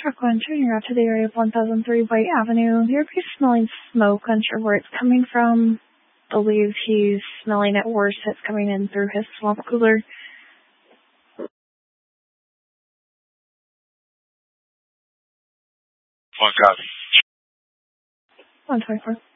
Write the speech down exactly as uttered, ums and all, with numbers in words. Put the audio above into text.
truck one turning out to the area of one thousand three White Avenue. You're smelling smoke, unsure where it's coming from. Believes he's smelling it worse. It's coming in through his swamp cooler. One copy. one twenty-four.